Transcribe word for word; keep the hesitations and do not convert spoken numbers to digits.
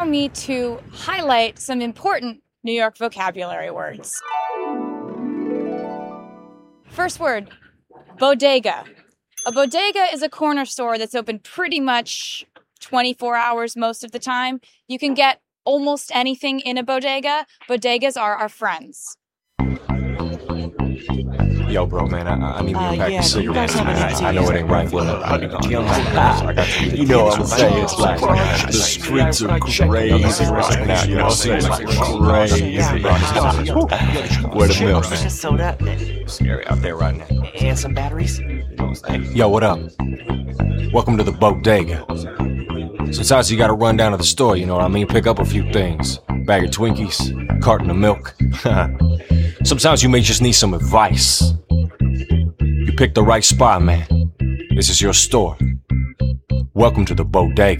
me to highlight some important New York vocabulary words. First word, bodega. A bodega is a corner store that's open pretty much twenty-four hours most of the time. You can get almost anything in a bodega. Bodegas are our friends. Yo, bro, man, I, I need me Uh, a pack yeah, of you cigarettes, guys man. have I, I know it ain't right, but I, I, I got to. You know what I'm saying? It's like The streets are crazy right now. You know what I'm saying? Like crazy. Where the milk, man? Soda Scary out there right now. and some batteries. Yo, what up? Welcome to the bodega. Sometimes you gotta run down to the store, you know what I mean? Pick up a few things. Bag of Twinkies, carton of milk. Sometimes you may just need some advice. You picked the right spot, man. This is your store. Welcome to the bodega.